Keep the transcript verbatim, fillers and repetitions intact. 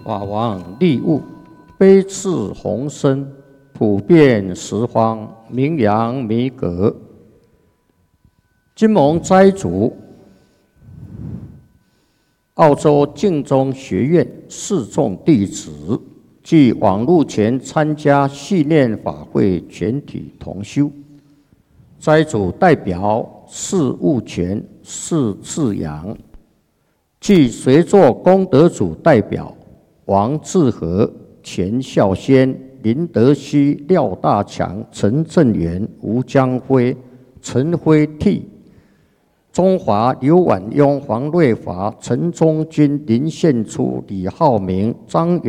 法王利物，悲赐宏深，普遍十方，名扬弥革。金蒙斋主，澳洲净宗学院示众弟子，即网路前参加系念法会全体同修。斋主代表释悟权、释志阳，即随作功德主代表王志和、钱孝先、林德熙、廖大强、陈正元、吴江辉、陈辉悌、中华、刘婉庸、黄瑞华、陈忠军、林献初、李浩明、张元。